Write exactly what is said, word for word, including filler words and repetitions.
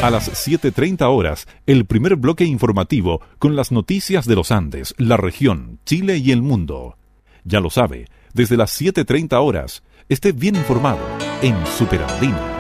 A las siete treinta horas, el primer bloque informativo con las noticias de los Andes, la región, Chile y el mundo. Ya lo sabe, desde las siete treinta horas, esté bien informado en Superandina.